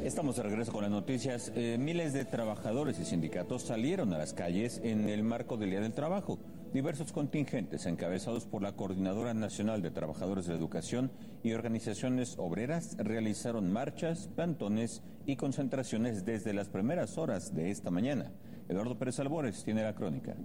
Estamos de regreso con las noticias. Miles de trabajadores y sindicatos salieron a las calles en el marco del Día del Trabajo. Diversos contingentes encabezados por la Coordinadora Nacional de Trabajadores de la Educación y organizaciones obreras realizaron marchas, plantones y concentraciones desde las primeras horas de esta mañana. Eduardo Pérez Albores tiene la crónica.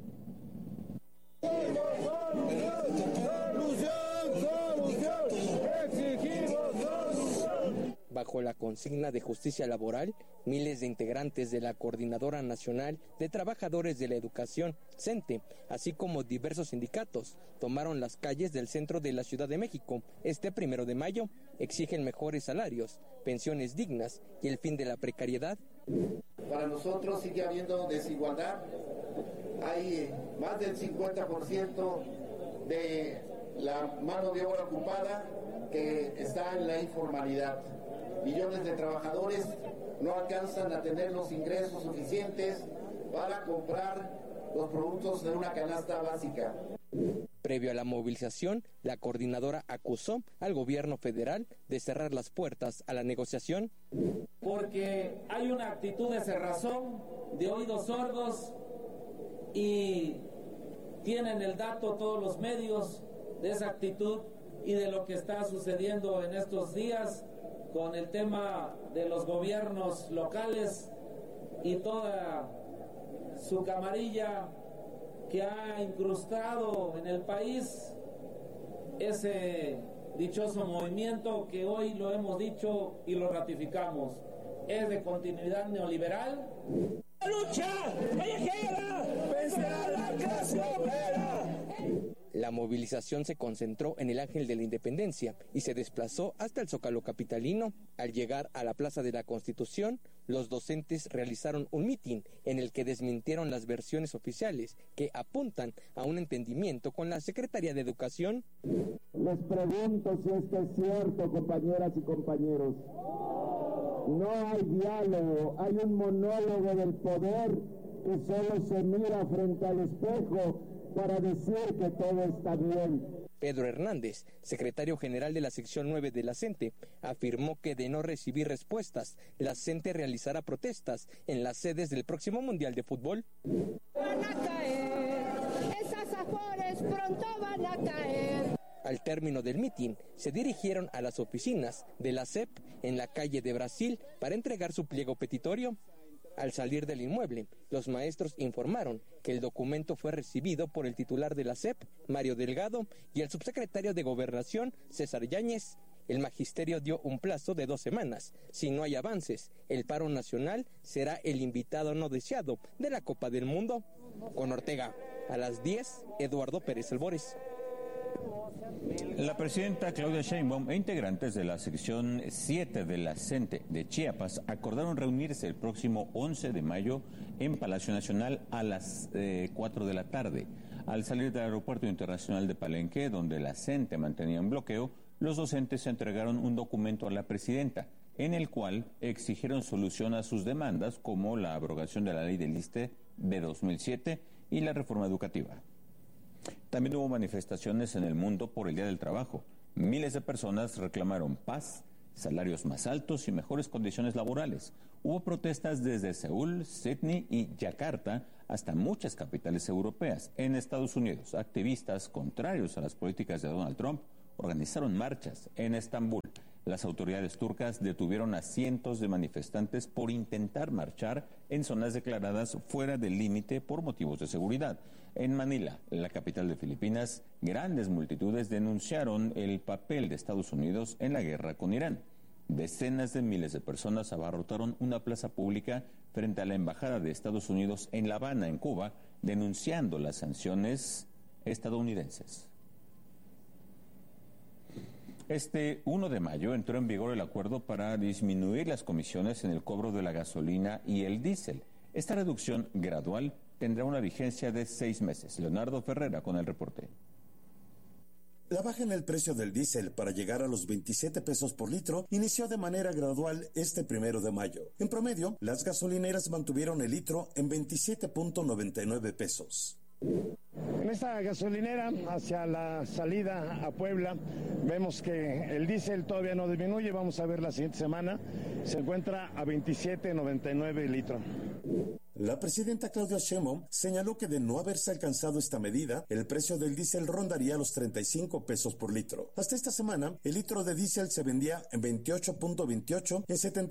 Bajo la consigna de justicia laboral, miles de integrantes de la Coordinadora Nacional de Trabajadores de la Educación, CENTE, así como diversos sindicatos, tomaron las calles del centro de la Ciudad de México este 1 de mayo. Exigen mejores salarios, pensiones dignas y el fin de la precariedad. Para nosotros sigue habiendo desigualdad. Hay más del 50% de la mano de obra ocupada que está en la informalidad. Millones de trabajadores no alcanzan a tener los ingresos suficientes para comprar los productos de una canasta básica. Previo a la movilización, la coordinadora acusó al gobierno federal de cerrar las puertas a la negociación. Porque hay una actitud de cerrazón, de oídos sordos, y tienen el dato todos los medios de esa actitud y de lo que está sucediendo en estos días con el tema de los gobiernos locales y toda su camarilla que ha incrustado en el país ese dichoso movimiento que hoy lo hemos dicho y lo ratificamos. Es de continuidad neoliberal. ¡La lucha callejera vencerá la clase obrera! La movilización se concentró en el Ángel de la Independencia y se desplazó hasta el Zócalo capitalino. Al llegar a la Plaza de la Constitución, los docentes realizaron un mitin en el que desmintieron las versiones oficiales que apuntan a un entendimiento con la Secretaría de Educación. Les pregunto si esto es cierto, compañeras y compañeros. No hay diálogo, hay un monólogo del poder que solo se mira frente al espejo para decir que todo está bien. Pedro Hernández, secretario general de la sección 9 de la CENTE, afirmó que de no recibir respuestas, la CENTE realizará protestas en las sedes del próximo Mundial de Fútbol. Van a caer, esas afores pronto van a caer. Al término del mitin, se dirigieron a las oficinas de la SEP en la calle de Brasil para entregar su pliego petitorio. Al salir del inmueble, los maestros informaron que el documento fue recibido por el titular de la SEP, Mario Delgado, y el subsecretario de Gobernación, César Yáñez. El magisterio dio un plazo de 2 semanas. Si no hay avances, el paro nacional será el invitado no deseado de la Copa del Mundo. Con Ortega, a las 10, Eduardo Pérez Albores. La presidenta Claudia Sheinbaum e integrantes de la sección 7 de la CENTE de Chiapas acordaron reunirse el próximo 11 de mayo en Palacio Nacional a las 4 de la tarde. Al salir del Aeropuerto Internacional de Palenque, donde la CENTE mantenía un bloqueo, los docentes entregaron un documento a la presidenta, en el cual exigieron solución a sus demandas, como la abrogación de la ley del ISSSTE de 2007 y la reforma educativa. También hubo manifestaciones en el mundo por el Día del Trabajo. Miles de personas reclamaron paz, salarios más altos y mejores condiciones laborales. Hubo protestas desde Seúl, Sydney y Yakarta hasta muchas capitales europeas. En Estados Unidos, activistas contrarios a las políticas de Donald Trump organizaron marchas en Estambul. Las autoridades turcas detuvieron a cientos de manifestantes por intentar marchar en zonas declaradas fuera del límite por motivos de seguridad. En Manila, la capital de Filipinas, grandes multitudes denunciaron el papel de Estados Unidos en la guerra con Irán. Decenas de miles de personas abarrotaron una plaza pública frente a la Embajada de Estados Unidos en La Habana, en Cuba, denunciando las sanciones estadounidenses. Este 1 de mayo entró en vigor el acuerdo para disminuir las comisiones en el cobro de la gasolina y el diésel. Esta reducción gradual tendrá una vigencia de 6 meses. Leonardo Ferrera con el reporte. La baja en el precio del diésel para llegar a los 27 pesos por litro inició de manera gradual este 1 de mayo. En promedio, las gasolineras mantuvieron el litro en 27.99 pesos. En esta gasolinera, hacia la salida a Puebla, vemos que el diésel todavía no disminuye. Vamos a ver la siguiente semana. Se encuentra a 27.99 el litro. La presidenta Claudia Sheinbaum señaló que de no haberse alcanzado esta medida, el precio del diésel rondaría los 35 pesos por litro. Hasta esta semana, el litro de diésel se vendía en 28.28 y en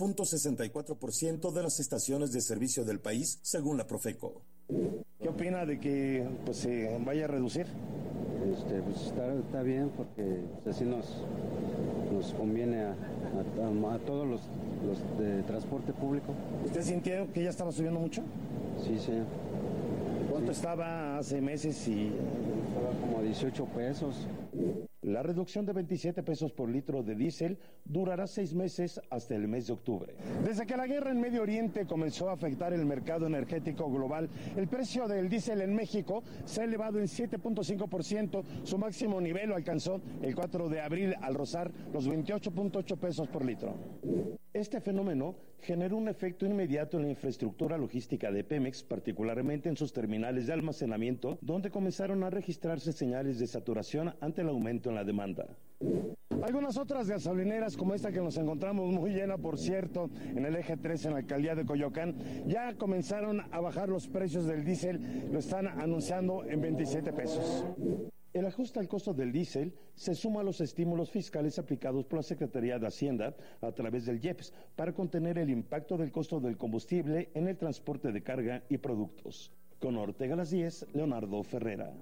71.64% de las estaciones de servicio del país, según la Profeco. ¿Qué opina de que se vaya a reducir? Pues está bien, porque así nos conviene a todos los de transporte público. ¿Usted sintió que ya estaba subiendo mucho? Sí, señor. ¿Cuánto estaba hace meses? Estaba como 18 pesos. La reducción de 27 pesos por litro de diésel durará 6 meses hasta el mes de octubre. Desde que la guerra en Medio Oriente comenzó a afectar el mercado energético global, el precio del diésel en México se ha elevado en 7.5%. Su máximo nivel lo alcanzó el 4 de abril al rozar los 28.8 pesos por litro. Este fenómeno generó un efecto inmediato en la infraestructura logística de Pemex, particularmente en sus terminales de almacenamiento, donde comenzaron a registrarse señales de saturación ante el aumento en la demanda. Algunas otras gasolineras, como esta que nos encontramos muy llena, por cierto, en el eje 3 en la alcaldía de Coyoacán, ya comenzaron a bajar los precios del diésel, lo están anunciando en 27 pesos. El ajuste al costo del diésel se suma a los estímulos fiscales aplicados por la Secretaría de Hacienda a través del IEPS para contener el impacto del costo del combustible en el transporte de carga y productos. Con Ortega a las 10, Leonardo Ferrera.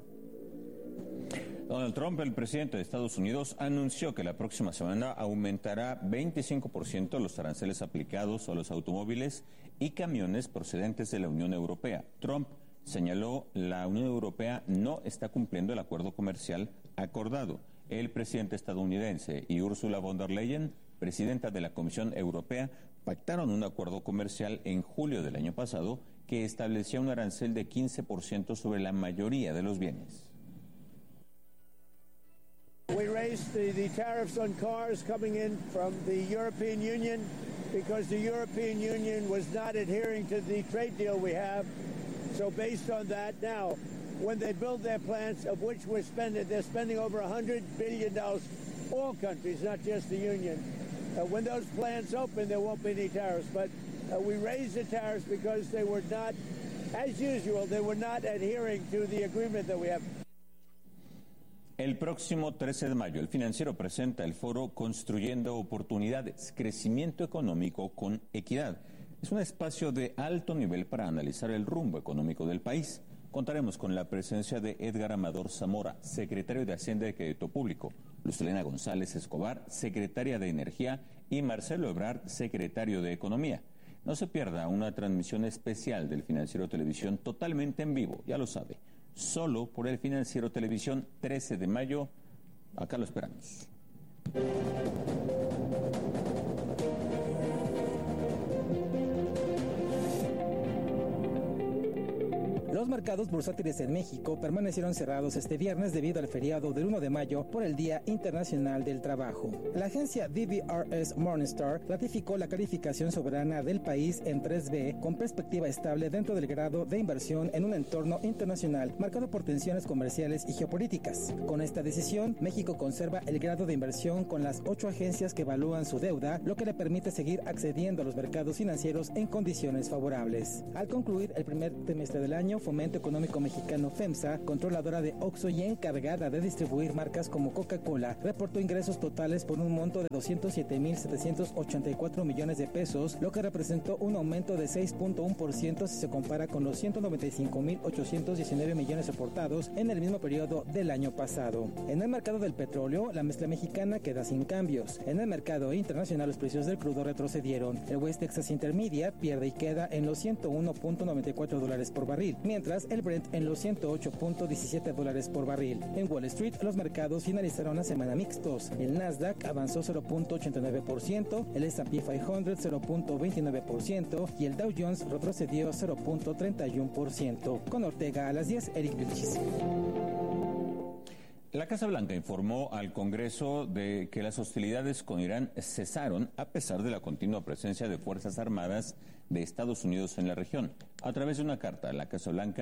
Donald Trump, el presidente de Estados Unidos, anunció que la próxima semana aumentará 25% los aranceles aplicados a los automóviles y camiones procedentes de la Unión Europea. Trump señaló la Unión Europea no está cumpliendo el acuerdo comercial acordado. El presidente estadounidense y Ursula von der Leyen, presidenta de la Comisión Europea, pactaron un acuerdo comercial en julio del año pasado que establecía un arancel de 15% sobre la mayoría de los bienes. We raised the tariffs on cars coming in from the European Union because the European Union was not adhering to the trade deal we have. So based on that, now, when they build their plants, of which they're spending over $100 billion, all countries, not just the Union. When those plants open, there won't be any tariffs. But we raised the tariffs because they were not, as usual, they were not adhering to the agreement that we have. El próximo 13 de mayo, el Financiero presenta el foro Construyendo Oportunidades, Crecimiento Económico con Equidad. Es un espacio de alto nivel para analizar el rumbo económico del país. Contaremos con la presencia de Edgar Amador Zamora, secretario de Hacienda y Crédito Público, Luz Helena González Escobar, secretaria de Energía, y Marcelo Ebrard, secretario de Economía. No se pierda una transmisión especial del Financiero Televisión totalmente en vivo, ya lo sabe. Solo por el Financiero Televisión, 13 de mayo. Acá lo esperamos. Los mercados bursátiles en México permanecieron cerrados este viernes debido al feriado del 1 de mayo por el Día Internacional del Trabajo. La agencia DBRS Morningstar ratificó la calificación soberana del país en 3B con perspectiva estable dentro del grado de inversión en un entorno internacional marcado por tensiones comerciales y geopolíticas. Con esta decisión, México conserva el grado de inversión con las 8 agencias que evalúan su deuda, lo que le permite seguir accediendo a los mercados financieros en condiciones favorables. Al concluir el primer trimestre del año, Fomento Económico Mexicano FEMSA, controladora de Oxxo y encargada de distribuir marcas como Coca-Cola, reportó ingresos totales por un monto de 207,784 millones de pesos, lo que representó un aumento de 6.1% si se compara con los 195,819 millones reportados en el mismo periodo del año pasado. En el mercado del petróleo, la mezcla mexicana queda sin cambios. En el mercado internacional, los precios del crudo retrocedieron. El West Texas Intermediate pierde y queda en los $101.94 por barril, mientras el Brent en los $108.17 por barril. En Wall Street, los mercados finalizaron la semana mixtos. El Nasdaq avanzó 0.89%, el S&P 500 0.29% y el Dow Jones retrocedió 0.31%. Con Ortega a las 10, Eric Vilchis. La Casa Blanca informó al Congreso de que las hostilidades con Irán cesaron a pesar de la continua presencia de Fuerzas Armadas de Estados Unidos en la región. A través de una carta, la Casa Blanca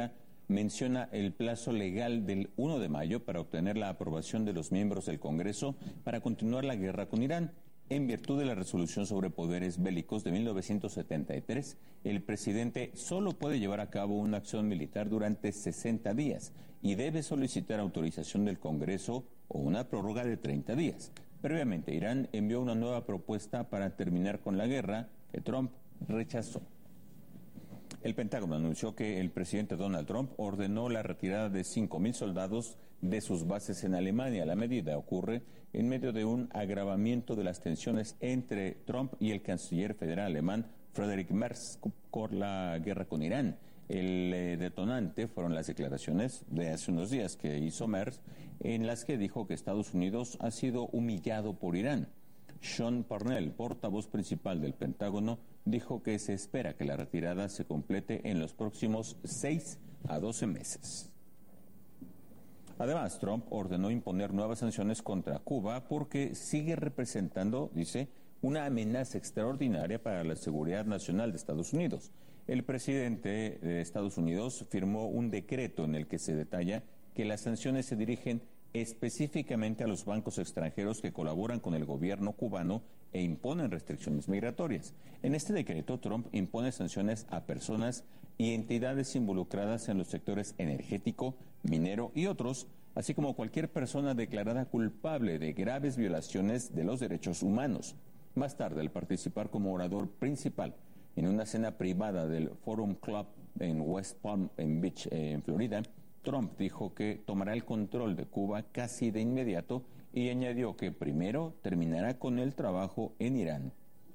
menciona el plazo legal del 1 de mayo para obtener la aprobación de los miembros del Congreso para continuar la guerra con Irán. En virtud de la resolución sobre poderes bélicos de 1973, el presidente solo puede llevar a cabo una acción militar durante 60 días y debe solicitar autorización del Congreso o una prórroga de 30 días. Previamente, Irán envió una nueva propuesta para terminar con la guerra que Trump rechazó. El Pentágono anunció que el presidente Donald Trump ordenó la retirada de 5,000 soldados de sus bases en Alemania. La medida ocurre en medio de un agravamiento de las tensiones entre Trump y el canciller federal alemán Friedrich Merz por la guerra con Irán. El detonante fueron las declaraciones de hace unos días que hizo Merz, en las que dijo que Estados Unidos ha sido humillado por Irán. Sean Parnell, portavoz principal del Pentágono, dijo que se espera que la retirada se complete en los próximos 6 a 12 meses. Además, Trump ordenó imponer nuevas sanciones contra Cuba porque sigue representando, dice, una amenaza extraordinaria para la seguridad nacional de Estados Unidos. El presidente de Estados Unidos firmó un decreto en el que se detalla que las sanciones se dirigen específicamente a los bancos extranjeros que colaboran con el gobierno cubano e imponen restricciones migratorias. En este decreto, Trump impone sanciones a personas y entidades involucradas en los sectores energético, minero y otros, así como cualquier persona declarada culpable de graves violaciones de los derechos humanos. Más tarde, al participar como orador principal en una cena privada del Forum Club en West Palm Beach, en Florida, Trump dijo que tomará el control de Cuba casi de inmediato y añadió que primero terminará con el trabajo en Irán.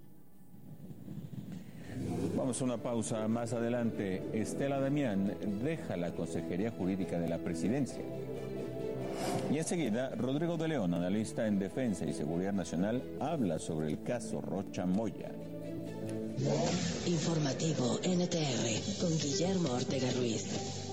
Vamos a una pausa. Más adelante, Estela Damián deja la Consejería Jurídica de la Presidencia. Y enseguida, Rodrigo de León, analista en Defensa y Seguridad Nacional, habla sobre el caso Rocha Moya. Informativo NTR con Guillermo Ortega Ruiz.